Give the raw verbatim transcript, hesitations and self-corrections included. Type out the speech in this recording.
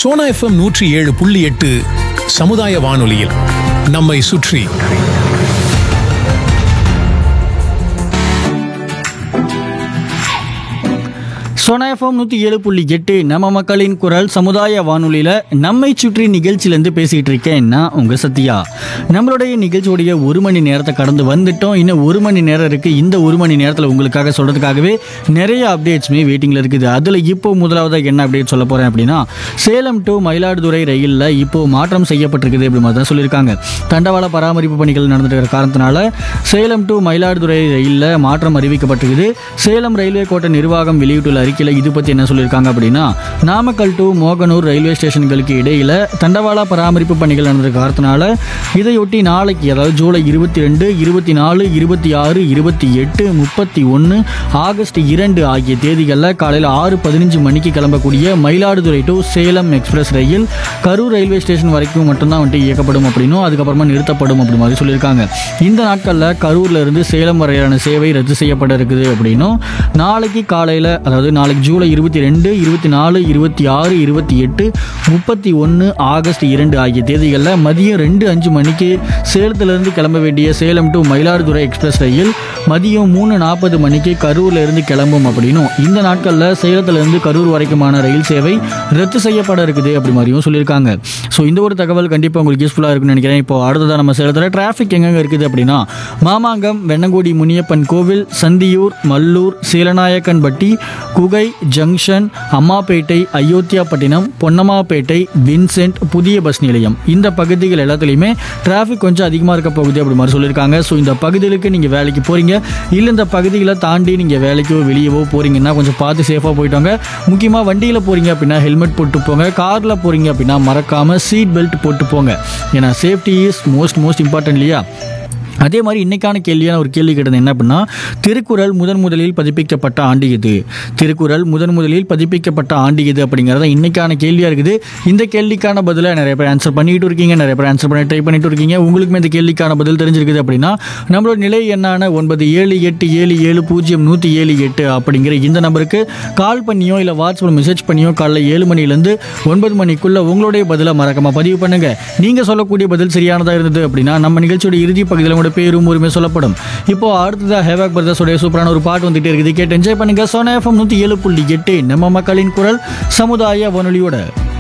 Sona FM நூற்றி ஏழு புள்ளி எட்டு சமுதாய வானொலியில் நம்மை சுற்றி. சோனா எஃப்எம் நூற்றி ஏழு புள்ளி எட்டு நம்ம மக்களின் குரல் சமுதாய வானொலியில் நம்மை சுற்றி நிகழ்ச்சியிலேருந்து பேசிகிட்டு இருக்கேன் நான் உங்கள் சத்யா. நம்மளுடைய நிகழ்ச்சியோடைய ஒரு மணி நேரத்தை கடந்து வந்துட்டோம். இன்னும் ஒரு மணி நேரம் இருக்குது. இந்த ஒரு மணி நேரத்தில் உங்களுக்காக சொல்கிறதுக்காகவே நிறைய அப்டேட்ஸுமே வெயிட்டிங்கில் இருக்குது. அதில் இப்போ முதலாவதாக என்ன அப்டேட் சொல்ல போகிறேன் அப்படின்னா, சேலம் டு மயிலாடுதுறை ரயிலில் இப்போது மாற்றம் செய்யப்பட்டிருக்குது அப்படி மாதிரி தான் சொல்லியிருக்காங்க. தண்டவாள பராமரிப்பு பணிகள் நடந்துட்டு இருக்கிற காரணத்தினால சேலம் டு மயிலாடுதுறை ரயிலில் மாற்றம் அறிவிக்கப்பட்டிருக்குது. சேலம் ரயில்வே கோட்ட நிர்வாகம் வெளியிட்டுள்ள அறிக்கையில் இது பற்றி என்ன சொல்லியிருக்காங்க அப்படின்னா, நாமக்கல் டு மோகனூர் ரயில்வே ஸ்டேஷன்களுக்கு இடையில தண்டவாள பராமரிப்பு பணிகள் நடந்த காரணத்தினால இதையொட்டி நாளைக்கு, அதாவது ஜூலை இருபத்தி ரெண்டு இருபத்தி நாலு இருபத்தி ஆறு இருபத்தி எட்டு முப்பத்தி ஒன்று ஆகஸ்ட் இரண்டு ஆகிய தேதிகளில் காலையில் ஆறு பதினஞ்சு மணிக்கு கிளம்பக்கூடிய Mayiladuthurai to Salem express rail Karur railway station வரைக்கும் மட்டும்தான் வந்துட்டு இயக்கப்படும் அப்படின்னும் அதுக்கப்புறமா நிறுத்தப்படும் அப்படி மாதிரி சொல்லியிருக்காங்க. இந்த நாட்களில் கரூர்ல இருந்து சேலம் வரையிலான சேவை ரத்து செய்யப்பட இருக்குது அப்படின்னும், நாளைக்கு காலையில், அதாவது நாளைக்கு ஜூலை இருபத்தி ரெண்டு இருபத்தி நாலு இருபத்தி ஆறு இருபத்தி எட்டு முப்பத்தி ஒன்று ஆகஸ்ட் இரண்டு ஆகிய தேதிகளில் மதியம் ரெண்டு அஞ்சு மணிக்கு சேலத்திலிருந்து கிளம்ப வேண்டிய சேலம் டு மயிலாடுதுறை எக்ஸ்பிரஸ் ரயில் மதியம் மூணு நாற்பது மணிக்கு கரூர்ல இருந்து கிளம்பும் அப்படின்னும், இந்த நாட்களில் சேலத்திலிருந்து கரூர் வரைக்குமான ரயில் சேவை ரத்து செய்யப்பட இருக்குது அப்படி மாதிரியும் சொல்லியிருக்காங்க. ஸோ இந்த ஒரு தகவல் கண்டிப்பாக உங்களுக்கு யூஸ்ஃபுல்லாக இருக்குன்னு நினைக்கிறேன். இப்போ அடுத்ததான் நம்ம சேலத்தில் டிராஃபிக் எங்கெங்க இருக்குது அப்படின்னா, மாமாங்கம், வெண்ணங்குடி முனியப்பன் கோவில், சந்தியூர், மல்லூர், சீலநாயக்கன்பட்டி, குகை ஜங்ஷன், அம்மாப்பேட்டை, அயோத்தியாப்பட்டினம், பொன்னம்மாப்பேட்டை, வின்சென்ட், புதிய பஸ் நிலையம், இந்த பகுதிகள் எல்லாத்துலேயுமே டிராஃபிக் கொஞ்சம் அதிகமாக இருக்க போகுது அப்படி மாதிரி சொல்லியிருக்காங்க. ஸோ இந்த பகுதிகளுக்கு நீங்கள் வேலைக்கு போகிறீங்க, இல்லை இந்த பகுதிகளை தாண்டி நீங்கள் வேலைக்கோ வெளியவோ போகிறீங்கன்னா கொஞ்சம் பார்த்து சேஃபாக போயிட்டோங்க. முக்கியமாக வண்டியில் போகிறீங்க அப்படின்னா ஹெல்மெட் போட்டு போங்க. காரில் போகிறீங்க அப்படின்னா மறக்காமல் சீட் பெல்ட் போட்டு போங்க. ஏன்னா safety is most most important இல்லையா? அதே மாதிரி இன்னைக்கான கேள்வியான ஒரு கேள்வி கேட்டது என்ன அப்படின்னா, திருக்குறள் முதன் முதலில் பதிப்பிக்கப்பட்ட ஆண்டு எது? திருக்குறள் முதன் முதலில் பதிப்பிக்கப்பட்ட ஆண்டு எது அப்படிங்கிறத இன்னைக்கான கேள்வியாக இருக்குது. இந்த கேள்விக்கான பதிலை நிறைய பேர் ஆன்சர் பண்ணிட்டு இருக்கீங்க, நிறைய பேர் ஆன்சர் பண்ணி ட்ரை பண்ணிட்டு இருக்கீங்க. உங்களுக்குமே இந்த கேள்விக்கான பதில் தெரிஞ்சிருக்குது அப்படின்னா நம்மளோட நிலை என்னான ஒன்பது ஏழு எட்டு ஏழு ஏழு பூஜ்ஜியம் நூற்றி ஏழு எட்டு அப்படிங்கிற இந்த நம்பருக்கு கால் பண்ணியோ இல்லை வாட்ஸ்அப்பில் மெசேஜ் பண்ணியோ காலைல ஏழு மணிலேருந்து ஒன்பது மணிக்குள்ள உங்களுடைய பதிலை மறக்காம பதிவு பண்ணுங்க. நீங்கள் சொல்லக்கூடிய பதில் சரியானதாக இருந்தது அப்படின்னா நம்ம நிகழ்ச்சியோட இறுதி பகுதியில் பேரும் உரிமை சொல்லப்படும். இப்போ அடுத்ததா ஹேவாக் பிரதர்ஸோட சூப்பரான ஒரு பாட்டு வந்துட்டே இருக்குது. கேட்டு என்ஜாய் பண்ணுங்க. சோனா எஃப்எம் நூற்றி ஏழு புள்ளி எட்டு நம்ம மக்களின் குரல் சமுதாய வானொலியோட.